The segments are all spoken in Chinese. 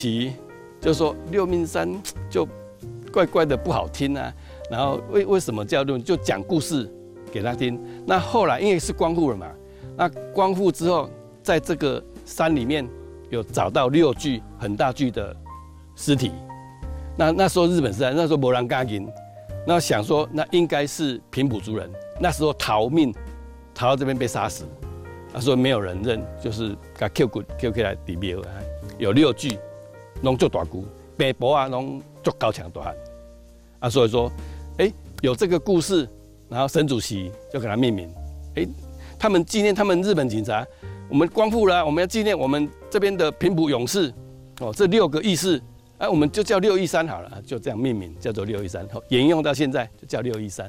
其就说六命山就怪怪的不好听啊，然后为什么叫六？就讲故事给他听。那后来因为是光复了嘛，那光复之后，在这个山里面有找到6具很大具的尸体。那时候日本时代，那时候没人敢进，那想说那应该是平埔族人，那时候逃到这边被杀死。所以没有人认，就是把 Q 骨 Q 起来地庙有6具，拢足大具，白脖啊拢足高强大汉。所以说，有这个故事，然后沈主席就给他命名。他们纪念他们日本警察，我们光复了，我们要纪念我们这边的平埔勇士。这6个义士，我们就叫613好了，就这样命名，叫做613，沿用到现在就叫613。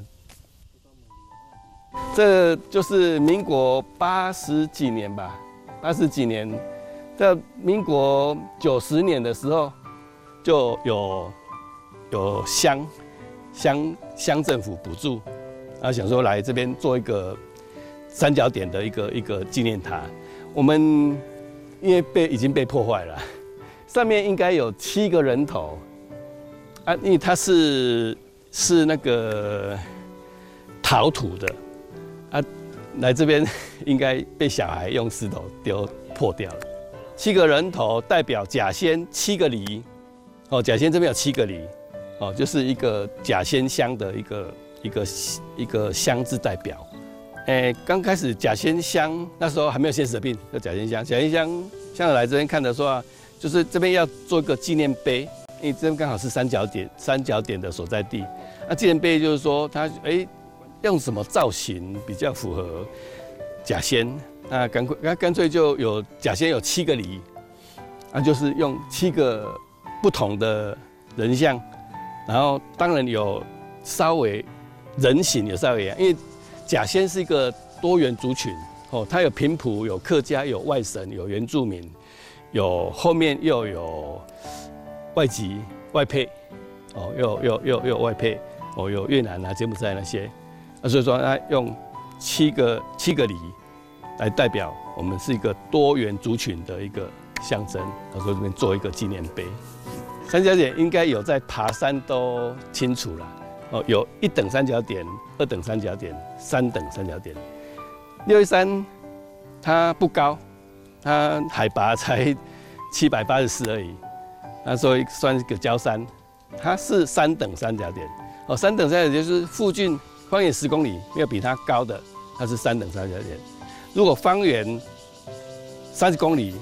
这就是民国80几年吧，80几年，在民国90年的时候，就有乡政府补助，想说来这边做一个三角点的一个纪念塔。我们因为已经被破坏了，上面应该有7个人头，因为它是那个陶土的。来这边应该被小孩用石头丢破掉了。7个人头代表甲仙7个梨，甲仙这边有7个梨，就是一个甲仙乡的一个乡字代表。刚开始甲仙乡那时候还没有现实的病，叫甲仙乡。甲仙乡像来这边看的说就是这边要做一个纪念碑，因为这边刚好是三角点的所在地。纪念碑就是说它用什么造型比较符合甲仙？那干脆就有甲仙有7个梨，就是用7个不同的人像，然后当然有稍微人形有稍微，因为甲仙是一个多元族群它有平埔、有客家、有外省、有原住民，有后面又有外籍外配，又有外配，有越南啊、柬埔寨那些。所以说，他用7个梨来代表我们是一个多元族群的一个象征。所以这边做一个纪念碑。三角点应该有在爬山都清楚了。有1等三角点、2等三角点、3等三角点。613它不高，它海拔才784而已。所以算是个郊山。它是3等三角点。3等三角点就是附近。方圆10公里没有比它高的，它是3等三角点。如果方圆30公里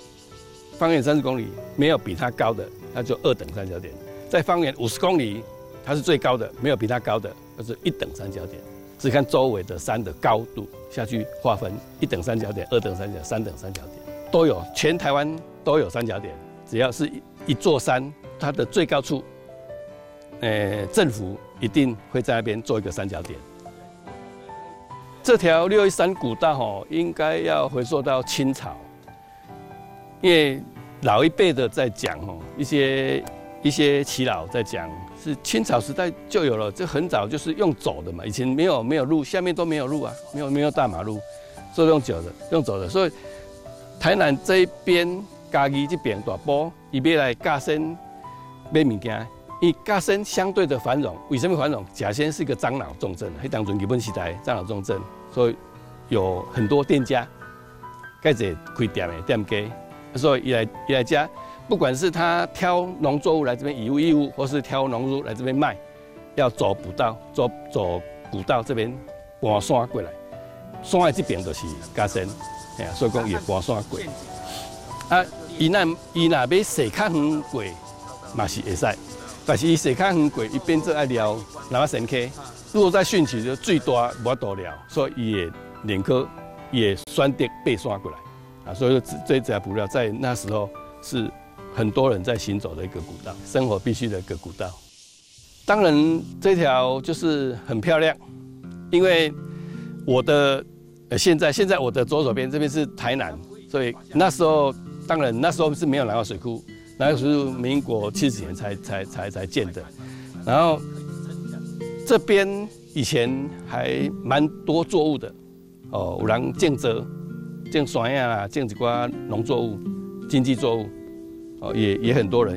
没有比它高的，它就2等三角点。在方圆50公里，它是最高的，没有比它高的，它是1等三角点。只看周围的山的高度下去划分，1等三角点、2等三角、3等三角点都有，全台湾都有三角点。只要是一座山，它的最高处，政府一定会在那边做一个三角点。这条613古道应该要回溯到清朝，因为老一辈的在讲一些耆老在讲，是清朝时代就有了，这很早就是用走的嘛，以前没有路，下面都没有路啊，没有大马路，所以用走的。所以台南这一边嘉义这边大埔，伊要来甲仙买物件。因为甲仙相对的繁荣，为什么繁荣？甲仙是一个樟脑重镇，迄当阵日本时代樟脑重镇，所以有很多店家，开始开店的店家，所以伊来家，不管是他挑农作物来这边以物，或是挑农作物来这边卖，要走古道这边搬山过来，山的这边就是甲仙，所以讲伊搬山过。伊若要驶较远过，嘛是会使。但是伊驶较远过，伊变做爱撩南山溪。如果在汛期就最大无法度撩，所以伊会连科也选择爬山过来。所以说这条古道在那时候是很多人在行走的一个古道，生活必须的一个古道。当然这条就是很漂亮，因为我的现在我的左手边这边是台南，所以那时候是没有南澳水库。那是民国70几年才建的，然后这边以前还蛮多作物的，有人种山啊啦，种一寡农作物、经济作物， 哦，也很多人